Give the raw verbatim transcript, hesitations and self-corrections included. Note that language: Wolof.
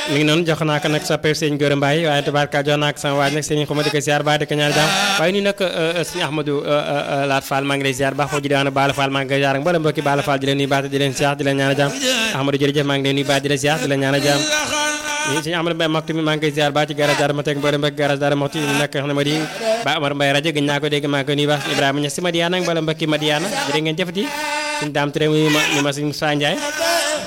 mi ngi noonu jox naa ko nag soppee sëñ Gora Mbaye waaye tubaarka jox naa ko sama waaj nag sëñ xuma di ko ziar baax di ko ñaan jàmm waaye nii nag sëñ Ahmadou Laat Fall maa ngi lay ziar baax foo ji daana Bala Fall maa ngi lay ziar ak mboolem mbokki Bala Fall di leen nuyu baax di leen ziar di leen ñaan jàmm Ahmadou jërëjëf maa ngi lay nuyu baax di leen ziar di leen ñaan jàmm sëñ Amadou Mbaye Makti mi maa ngi koy ziar baax ci garage Daara Mate ak mboolem mbokki garage Daara Mate mi nekk xam ne ma di Ba Amar Mbaye rajo gën naa ko dégg maa ngi koy nuyu baax Ibrahima Niass si Madiana ak mboolem mbokki Madiana jërë ngeen jëfati suñu daam tere mu ma ñu ma suñu Moussa Ndiaye